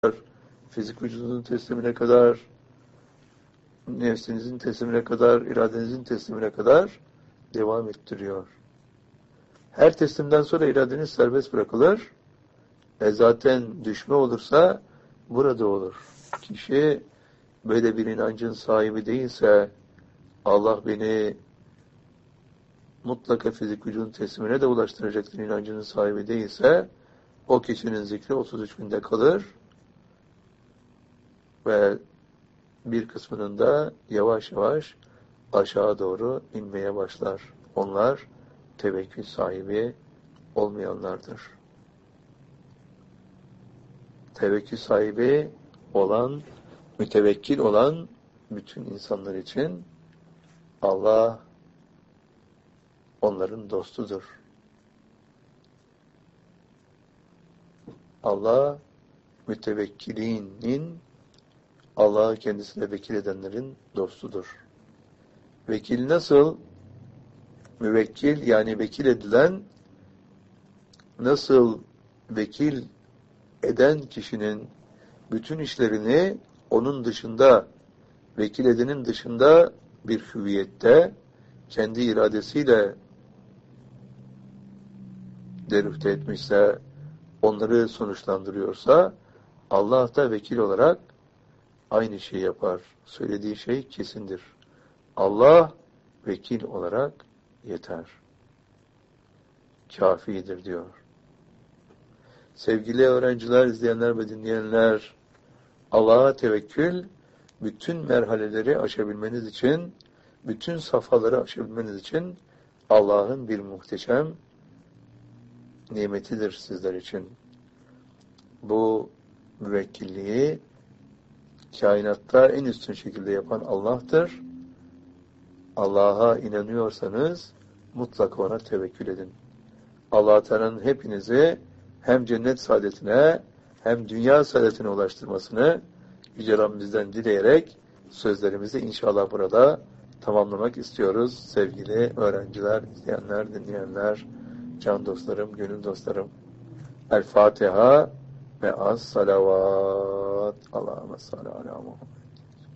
fizik vücudunun teslimine kadar, nefsinizin teslimine kadar, iradenizin teslimine kadar devam ettiriyor. Her teslimden sonra iradeniz serbest bırakılır. Zaten düşme olursa burada olur. Kişi böyle bir inancın sahibi değilse, Allah beni mutlaka fizik vücudun teslimine de ulaştıracaktır inancının sahibi değilse, o kişinin zikri 33 günde kalır ve bir kısmının da yavaş yavaş aşağı doğru inmeye başlar. Onlar tevekkül sahibi olmayanlardır. Tevekkül sahibi olan, mütevekkil olan bütün insanlar için Allah onların dostudur. Allah mütevekkilinin, Allah'ı kendisine vekil edenlerin dostudur. Vekil nasıl? Müvekkil yani vekil edilen, nasıl vekil eden kişinin bütün işlerini onun dışında, vekil edenin dışında bir hüviyette kendi iradesiyle derüfte etmişse, onları sonuçlandırıyorsa, Allah da vekil olarak aynı şeyi yapar. Söylediği şey kesindir. Allah vekil olarak yeter. Kafidir diyor. Sevgili öğrenciler, izleyenler ve dinleyenler, Allah'a tevekkül, bütün merhaleleri aşabilmeniz için, bütün safhaları aşabilmeniz için Allah'ın bir muhteşem nimetidir sizler için. Bu müvekkilliği kainatta en üstün şekilde yapan Allah'tır. Allah'a inanıyorsanız mutlaka ona tevekkül edin. Allah Teala'nın hepinizi hem cennet saadetine hem dünya saadetine ulaştırmasını Yüce Rabbimizden dileyerek sözlerimizi inşallah burada tamamlamak istiyoruz. Sevgili öğrenciler, izleyenler, dinleyenler, can dostlarım, gönül dostlarım. El Fatiha ve as salavat. Allahümme salli ala Muhammed.